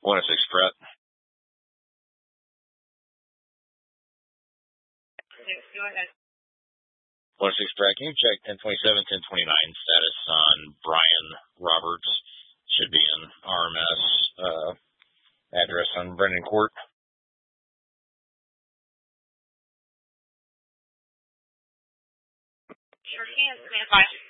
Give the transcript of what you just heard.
106 Brett. Go ahead. 106 Brett, can you check 1027, 1029 status on Brian Roberts? Should be in RMS address on Brendan Court. Sure can. Stand by.